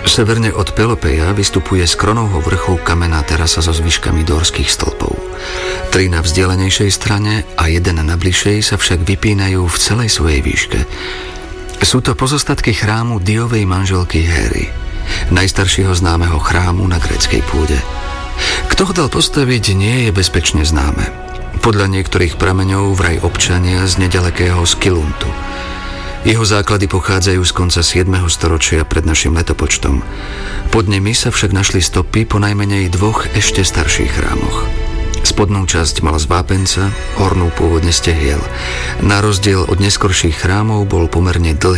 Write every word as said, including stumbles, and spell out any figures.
Severne od Pelopeja vystupuje z Kronovho vrchu kamenná terasa so zvyškami dórskych stĺpov. Tri na vzdialenejšej strane a jeden na bližšej sa však vypínajú v celej svojej výške. Sú to pozostatky chrámu Diovej manželky Héry, najstaršieho známeho chrámu na gréckej pôde. Kto ho dal postaviť, nie je bezpečne známe. Podľa niektorých prameňov vraj občania z nedalekého Skiluntu. Jeho základy pochádzajú z konca siedmeho storočia pred našim letopočtom. Pod nimi sa však našli stopy po najmenej dvoch ešte starších chrámoch. Spodnú časť mala z vápenca, hornú pôvodne z tehiel. Na rozdiel od neskorších chrámov bol pomerne dlhý